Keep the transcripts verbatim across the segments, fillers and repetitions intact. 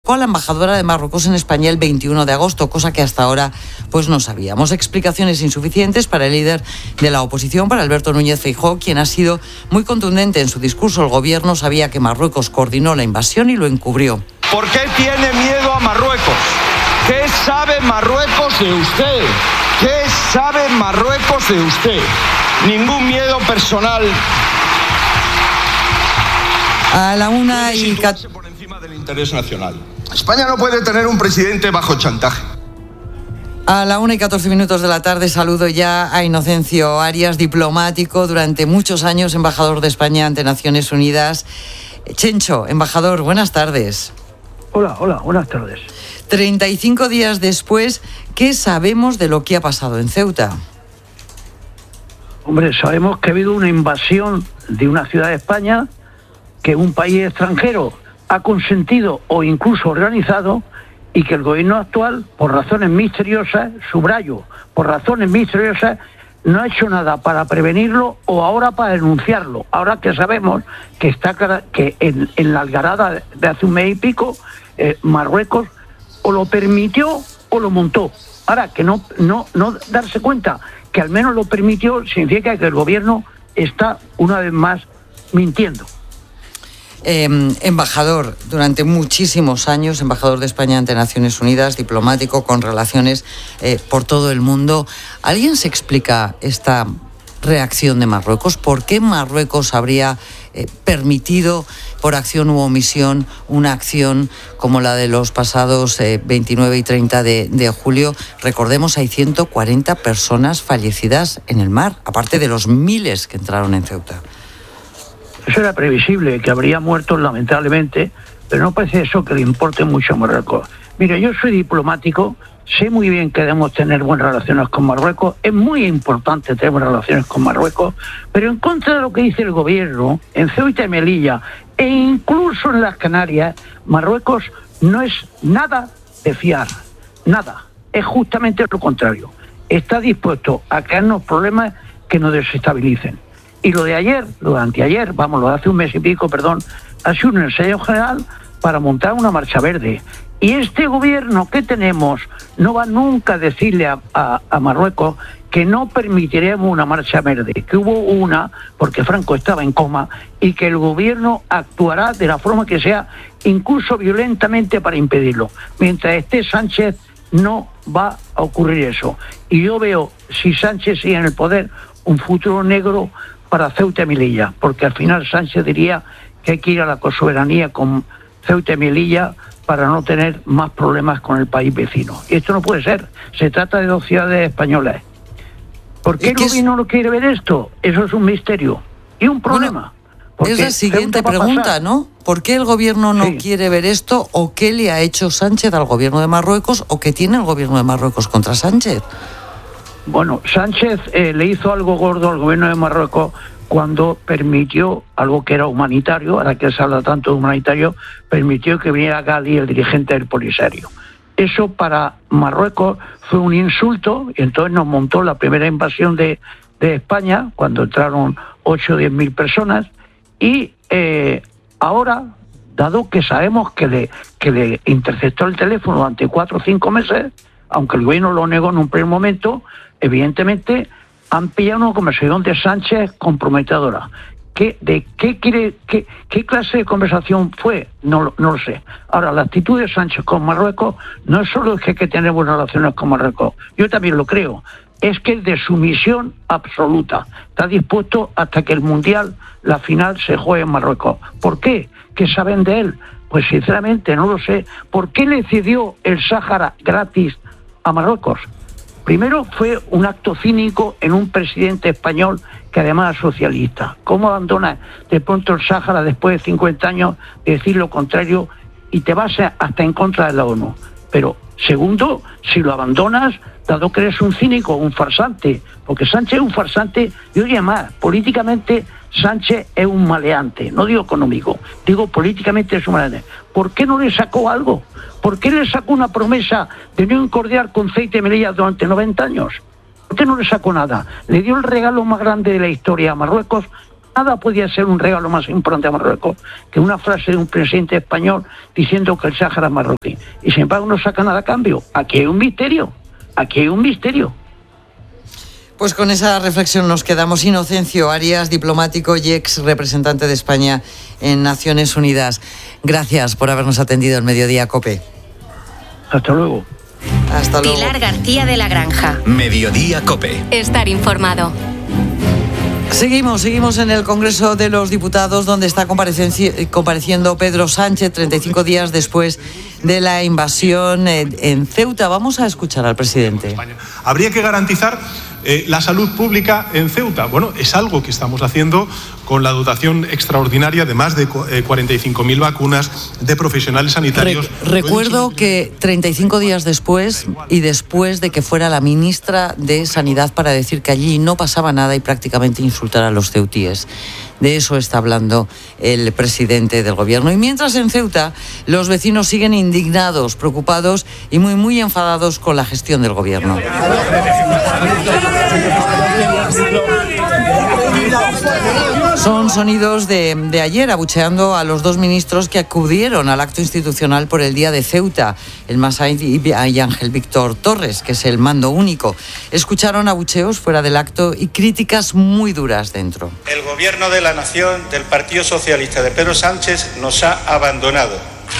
buscó a la embajadora de Marruecos en España el veintiuno de agosto, cosa que hasta ahora pues no sabíamos. Explicaciones insuficientes para el líder de la oposición, para Alberto Núñez Feijóo, quien ha sido muy contundente en su discurso. El gobierno sabía que Marruecos coordinó la invasión y lo encubrió. ¿Por qué tiene miedo a Marruecos? ¿Qué sabe Marruecos de usted? ¿Qué sabe Marruecos de usted? Ningún miedo personal. A la una y catorce por encima del interés nacional. España no puede tener un presidente bajo chantaje. A la una y catorce minutos de la tarde saludo ya a Inocencio Arias, diplomático, durante muchos años embajador de España ante Naciones Unidas. Chencho, embajador, buenas tardes. Hola, hola, buenas tardes. treinta y cinco días después, ¿qué sabemos de lo que ha pasado en Ceuta? Hombre, sabemos que ha habido una invasión de una ciudad de España, que un país extranjero ha consentido o incluso organizado, y que el gobierno actual, por razones misteriosas, subrayo, por razones misteriosas, no ha hecho nada para prevenirlo o ahora para denunciarlo. Ahora que sabemos que está que en, en la algarada de hace un mes y pico, eh, Marruecos o lo permitió o lo montó. Ahora, que no, no, no darse cuenta que al menos lo permitió significa que el gobierno está una vez más mintiendo. Eh, embajador, durante muchísimos años, embajador de España ante Naciones Unidas, diplomático con relaciones eh, por todo el mundo. ¿Alguien se explica esta reacción de Marruecos? ¿Por qué Marruecos habría eh, permitido, por acción u omisión, una acción como la de los pasados eh, veintinueve y treinta de, de julio? Recordemos, hay ciento cuarenta personas fallecidas en el mar, aparte de los miles que entraron en Ceuta. Eso era previsible, que habría muerto lamentablemente, pero no parece eso que le importe mucho a Marruecos. Mire, yo soy diplomático, sé muy bien que debemos tener buenas relaciones con Marruecos, es muy importante tener buenas relaciones con Marruecos, pero en contra de lo que dice el gobierno, en Ceuta y Melilla, e incluso en las Canarias, Marruecos no es nada de fiar, nada, es justamente lo contrario. Está dispuesto a crearnos problemas que nos desestabilicen. Y lo de ayer, lo de anteayer, vamos, lo de hace un mes y pico, perdón, ha sido un ensayo general para montar una marcha verde. Y este gobierno que tenemos no va nunca a decirle a, a, a Marruecos que no permitiremos una marcha verde, que hubo una porque Franco estaba en coma y que el gobierno actuará de la forma que sea, incluso violentamente, para impedirlo. Mientras esté Sánchez no va a ocurrir eso. Y yo veo, si Sánchez sigue en el poder, un futuro negro para Ceuta y Melilla, porque al final Sánchez diría que hay que ir a la soberanía con Ceuta y Melilla para no tener más problemas con el país vecino. Y esto no puede ser. Se trata de dos ciudades españolas. ¿Por qué el gobierno no quiere ver esto? Eso es un misterio y un problema. Bueno, es la siguiente pregunta, ¿no? ¿Por qué el gobierno no sí. quiere ver esto? ¿O qué le ha hecho Sánchez al gobierno de Marruecos? ¿O qué tiene el gobierno de Marruecos contra Sánchez? Bueno, Sánchez eh, le hizo algo gordo al gobierno de Marruecos cuando permitió algo que era humanitario, ahora que se habla tanto de humanitario, permitió que viniera Gali, el dirigente del Polisario. Eso para Marruecos fue un insulto y entonces nos montó la primera invasión de, de España, cuando entraron ocho o diez mil personas, y eh, ahora, dado que sabemos que le, que le interceptó el teléfono durante cuatro o cinco meses, aunque el gobierno lo negó en un primer momento, evidentemente han pillado una conversación de Sánchez comprometedora. ¿Qué, de qué, quiere, qué, qué clase de conversación fue? No, no lo sé. Ahora, la actitud de Sánchez con Marruecos no es solo que hay que tener buenas relaciones con Marruecos, yo también lo creo, es que es de sumisión absoluta. Está dispuesto hasta que el Mundial, la final, se juegue en Marruecos. ¿Por qué? ¿Qué saben de él? Pues sinceramente no lo sé. ¿Por qué le cedió el Sáhara gratis a Marruecos? Primero, fue un acto cínico en un presidente español que además es socialista. ¿Cómo abandona de pronto el Sáhara después de cincuenta años de decir lo contrario y te vas hasta en contra de la ONU? Pero, segundo, si lo abandonas, dado que eres un cínico, un farsante, porque Sánchez es un farsante, y oye más, políticamente Sánchez es un maleante, no digo económico, digo políticamente es un maleante. ¿Por qué no le sacó algo? ¿Por qué le sacó una promesa de no incordiar con Ceuta y Melilla durante noventa años? ¿Por qué no le sacó nada? Le dio el regalo más grande de la historia a Marruecos, Nada podía ser un regalo más importante a Marruecos que una frase de un presidente español diciendo que el Sáhara es marroquí. Y sin embargo no saca nada a cambio. Aquí hay un misterio. Aquí hay un misterio. Pues con esa reflexión nos quedamos. Inocencio Arias, diplomático y ex representante de España en Naciones Unidas. Gracias por habernos atendido en Mediodía COPE. Hasta luego. Hasta luego. Pilar García de la Granja. Mediodía COPE. Estar informado. Seguimos, seguimos en el Congreso de los Diputados, donde está compareciendo Pedro Sánchez treinta y cinco días después de la invasión en Ceuta. Vamos a escuchar al presidente. Habría que garantizar eh, la salud pública en Ceuta. Bueno, es algo que estamos haciendo con la dotación extraordinaria de más de cuarenta y cinco mil vacunas de profesionales sanitarios. Re- recuerdo que treinta y cinco días después, y después de que fuera la ministra de Sanidad para decir que allí no pasaba nada y prácticamente insultar a los ceutíes. De eso está hablando el presidente del gobierno. Y mientras en Ceuta los vecinos siguen indignados, preocupados y muy, muy enfadados con la gestión del gobierno. Son sonidos de, de ayer, abucheando a los dos ministros que acudieron al acto institucional por el Día de Ceuta, el Massaid y Ángel Víctor Torres, que es el mando único. Escucharon abucheos fuera del acto y críticas muy duras dentro. El gobierno de la nación del Partido Socialista de Pedro Sánchez nos ha abandonado.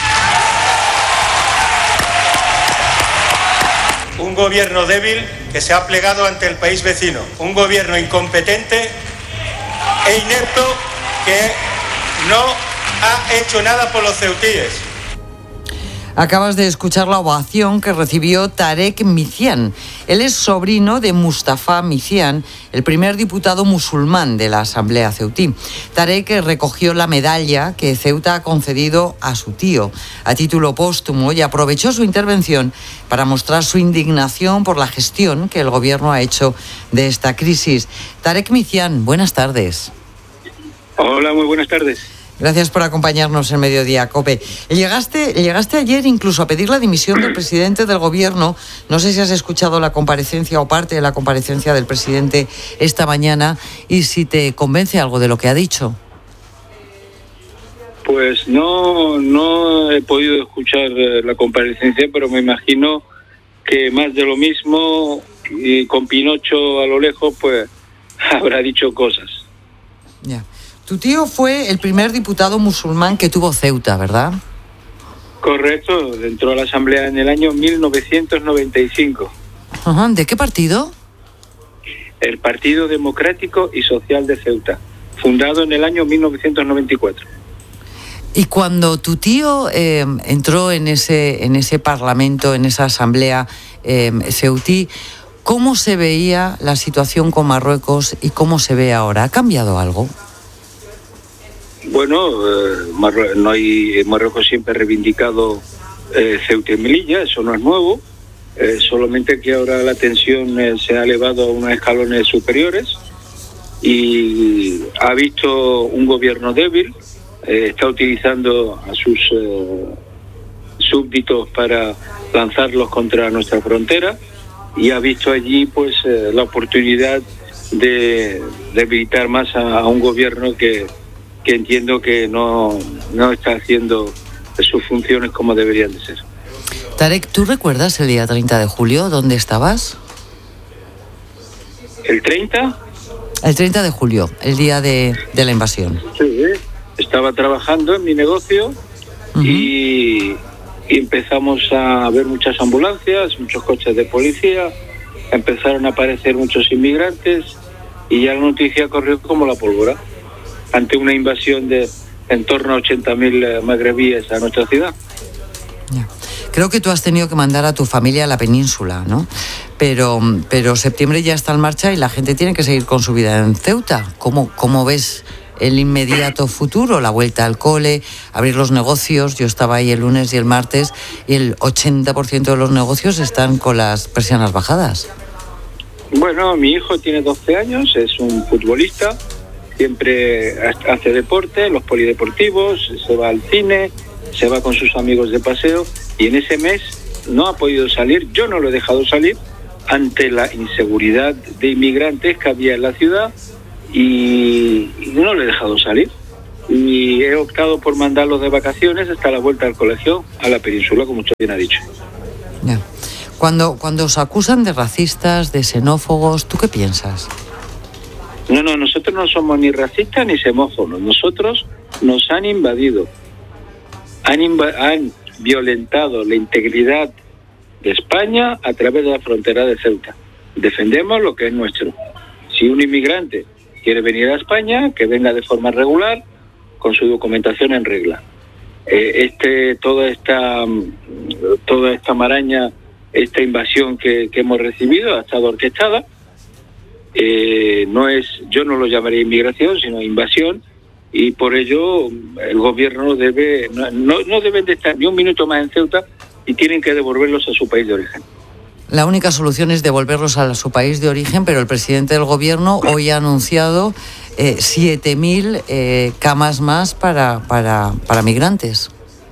Un gobierno débil que se ha plegado ante el país vecino. Un gobierno incompetente e inepto que no ha hecho nada por los ceutíes. Acabas de escuchar la ovación que recibió Tarek Micián. Él es sobrino de Mustafa Micián, el primer diputado musulmán de la Asamblea ceutí. Tarek recogió la medalla que Ceuta ha concedido a su tío a título póstumo y aprovechó su intervención para mostrar su indignación por la gestión que el gobierno ha hecho de esta crisis. Tarek Micián, buenas tardes. Hola, muy buenas tardes. Gracias por acompañarnos en Mediodía COPE. Llegaste, llegaste ayer incluso a pedir la dimisión del presidente del gobierno. No sé si has escuchado la comparecencia o parte de la comparecencia del presidente esta mañana y si te convence algo de lo que ha dicho. Pues no, no he podido escuchar la comparecencia, pero me imagino que más de lo mismo y con Pinocho a lo lejos, pues habrá dicho cosas. Ya. Tu tío fue el primer diputado musulmán que tuvo Ceuta, ¿verdad? Correcto, entró a la Asamblea en el año mil novecientos noventa y cinco. Ajá. ¿De qué partido? El Partido Democrático y Social de Ceuta, fundado en el año mil novecientos noventa y cuatro. Y cuando tu tío eh, entró en ese, en ese parlamento, en esa asamblea eh, ceutí, ¿cómo se veía la situación con Marruecos y cómo se ve ahora? ¿Ha cambiado algo? Bueno, eh, Marru- no hay, Marruecos siempre ha reivindicado eh, Ceuta y Melilla, eso no es nuevo, eh, solamente que ahora la tensión eh, se ha elevado a unos escalones superiores y ha visto un gobierno débil, eh, está utilizando a sus eh, súbditos para lanzarlos contra nuestra frontera y ha visto allí pues eh, la oportunidad de debilitar más a, a un gobierno que que entiendo que no, no está haciendo sus funciones como deberían de ser. Tarek, ¿tú recuerdas el día treinta de julio dónde estabas? ¿El treinta? El treinta de julio, el día de, de la invasión. Sí, estaba trabajando en mi negocio uh-huh. y, y empezamos a ver muchas ambulancias, muchos coches de policía, empezaron a aparecer muchos inmigrantes y ya la noticia corrió como la pólvora ante una invasión de en torno a ochenta mil magrebíes a nuestra ciudad. Ya. Creo que tú has tenido que mandar a tu familia a la península, ¿no? Pero, pero septiembre ya está en marcha y la gente tiene que seguir con su vida en Ceuta. ¿Cómo, cómo ves el inmediato futuro? La vuelta al cole, abrir los negocios. Yo estaba ahí el lunes y el martes y el ochenta por ciento de los negocios están con las persianas bajadas. Bueno, mi hijo tiene doce años, es un futbolista. Siempre hace deporte, los polideportivos, se va al cine, se va con sus amigos de paseo y en ese mes no ha podido salir, yo no lo he dejado salir ante la inseguridad de inmigrantes que había en la ciudad y, y no le he dejado salir. Y he optado por mandarlos de vacaciones hasta la vuelta al colegio a la península, como usted bien ha dicho. Yeah. Cuando, cuando os acusan de racistas, de xenófobos, ¿tú qué piensas? No, no, nosotros no somos ni racistas ni xenófobos. Nosotros nos han invadido. Han, inv- han violentado la integridad de España a través de la frontera de Ceuta. Defendemos lo que es nuestro. Si un inmigrante quiere venir a España, que venga de forma regular, con su documentación en regla. Eh, este, toda esta, toda esta maraña, esta invasión que, que hemos recibido ha estado orquestada. Eh, no es, yo no lo llamaría inmigración, sino invasión, y por ello el gobierno debe, no, no, no deben de estar ni un minuto más en Ceuta y tienen que devolverlos a su país de origen. La única solución es devolverlos a su país de origen, pero el presidente del gobierno hoy ha anunciado eh, siete mil eh, camas más para, para, para migrantes.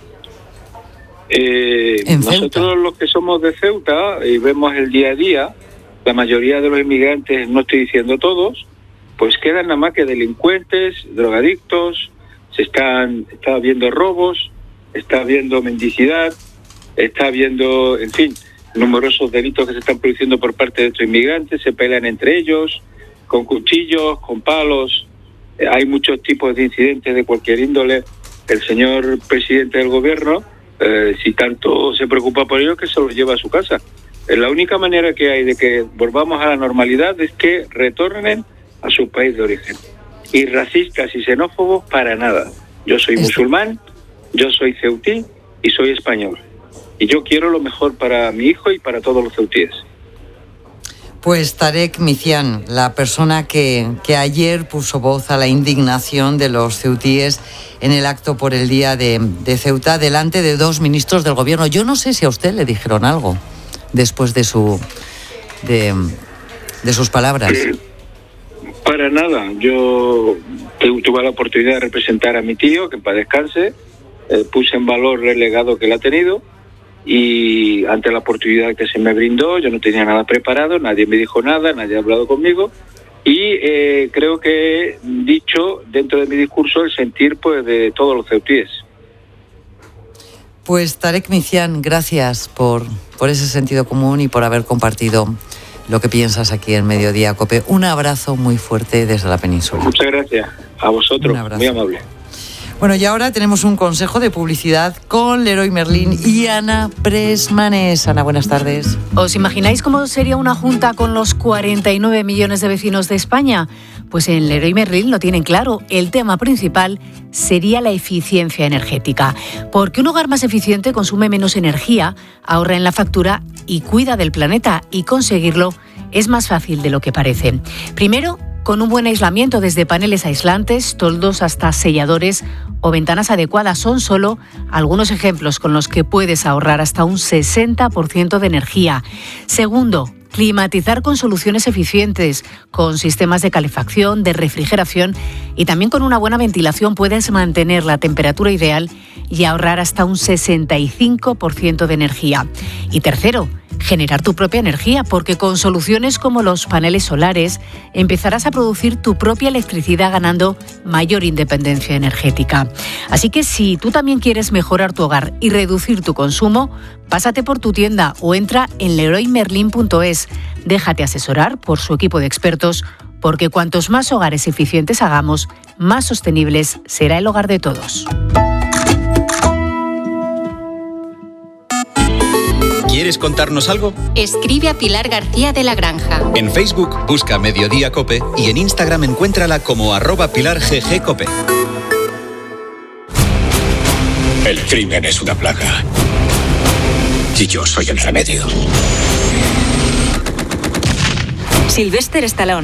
Eh, En nosotros Ceuta. los que somos de Ceuta y vemos el día a día, la mayoría de los inmigrantes, no estoy diciendo todos, pues quedan nada más que delincuentes, drogadictos, se están, está habiendo robos, está habiendo mendicidad, está habiendo, en fin, numerosos delitos que se están produciendo por parte de estos inmigrantes, se pelean entre ellos, con cuchillos, con palos, eh, hay muchos tipos de incidentes de cualquier índole. El señor presidente del gobierno, eh, si tanto se preocupa por ello, que se los lleva a su casa. Eh, la única manera que hay de que volvamos a la normalidad es que retornen a su país de origen. Y racistas y xenófobos para nada. Yo soy musulmán, yo soy ceutí y soy español. Y yo quiero lo mejor para mi hijo y para todos los ceutíes. Pues Tarek Micián, la persona que, que ayer puso voz a la indignación de los ceutíes en el acto por el Día de, de Ceuta, delante de dos ministros del gobierno. Yo no sé si a usted le dijeron algo después de su de, de sus palabras. Eh, para nada. Yo tuve la oportunidad de representar a mi tío, que en paz descanse. Eh, puse en valor el legado que él ha tenido. Y ante la oportunidad que se me brindó, yo no tenía nada preparado, nadie me dijo nada, nadie ha hablado conmigo, y eh, creo que he dicho dentro de mi discurso el sentir pues de todos los ceutíes. Pues Tarek Micián, gracias por, por ese sentido común y por haber compartido lo que piensas aquí en Mediodía COPE. Un abrazo muy fuerte desde la península. Muchas gracias a vosotros, muy amable. Bueno, y ahora tenemos un consejo de publicidad con Leroy Merlin y Ana Presmanes. Ana, buenas tardes. ¿Os imagináis cómo sería una junta con los cuarenta y nueve millones de vecinos de España? Pues en Leroy Merlin lo tienen claro. El tema principal sería la eficiencia energética. Porque un hogar más eficiente consume menos energía, ahorra en la factura y cuida del planeta. Y conseguirlo es más fácil de lo que parece. Primero, con un buen aislamiento desde paneles aislantes, toldos hasta selladores o ventanas adecuadas. Son solo algunos ejemplos con los que puedes ahorrar hasta un sesenta por ciento de energía. Segundo, climatizar con soluciones eficientes, con sistemas de calefacción, de refrigeración y también con una buena ventilación puedes mantener la temperatura ideal y ahorrar hasta un sesenta y cinco por ciento de energía. Y tercero, generar tu propia energía, porque con soluciones como los paneles solares empezarás a producir tu propia electricidad ganando mayor independencia energética. Así que si tú también quieres mejorar tu hogar y reducir tu consumo, pásate por tu tienda o entra en leroy merlin punto es. Déjate asesorar por su equipo de expertos, porque cuantos más hogares eficientes hagamos, más sostenibles será el hogar de todos. ¿Quieres contarnos algo? Escribe a Pilar García de la Granja. En Facebook busca Mediodía COPE y en Instagram encuéntrala como arroba Pilar G G COPE. El crimen es una plaga. Y yo soy el remedio. Sylvester Stallone.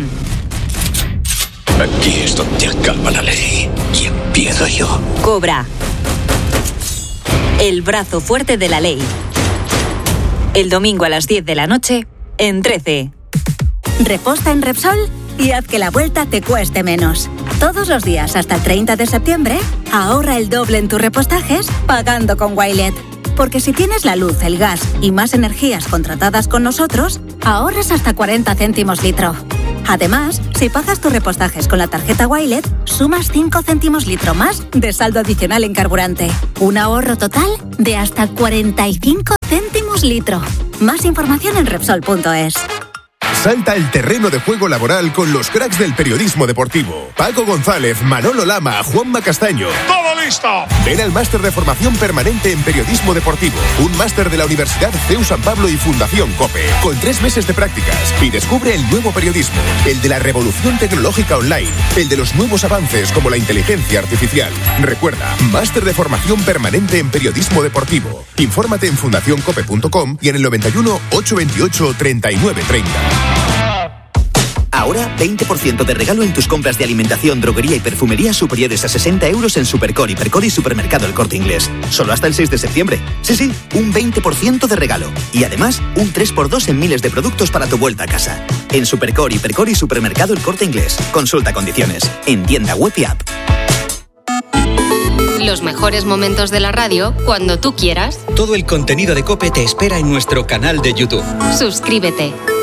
Aquí es donde acaba la ley y empiezo yo. Cobra. El brazo fuerte de la ley. El domingo a las diez de la noche, en trece. Reposta en Repsol y haz que la vuelta te cueste menos. Todos los días hasta el treinta de septiembre, ahorra el doble en tus repostajes pagando con Wilet. Porque si tienes la luz, el gas y más energías contratadas con nosotros, ahorras hasta cuarenta céntimos litro. Además, si pagas tus repostajes con la tarjeta Wilet, sumas cinco céntimos litro más de saldo adicional en carburante. Un ahorro total de hasta cuarenta y cinco céntimos litro. Más información en Repsol punto es. Salta el terreno de juego laboral con los cracks del periodismo deportivo. Paco González, Manolo Lama, Juanma Castaño. ¡Todo listo! Ven al máster de formación permanente en periodismo deportivo. Un máster de la Universidad C E U San Pablo y Fundación COPE. Con tres meses de prácticas. Y descubre el nuevo periodismo. El de la revolución tecnológica online. El de los nuevos avances como la inteligencia artificial. Recuerda, máster de formación permanente en periodismo deportivo. Infórmate en fundación cope punto com y en el noventa y uno, ochocientos veintiocho, treinta y nueve treinta. Ahora, veinte por ciento de regalo en tus compras de alimentación, droguería y perfumería superiores a sesenta euros en Supercore, Hipercore y Supermercado El Corte Inglés. Solo hasta el seis de septiembre. Sí, sí, un veinte por ciento de regalo. Y además, un tres por dos en miles de productos para tu vuelta a casa. En Supercore, Hipercore y Supermercado El Corte Inglés. Consulta condiciones. En tienda web y app. Los mejores momentos de la radio cuando tú quieras. Todo el contenido de COPE te espera en nuestro canal de YouTube. Suscríbete.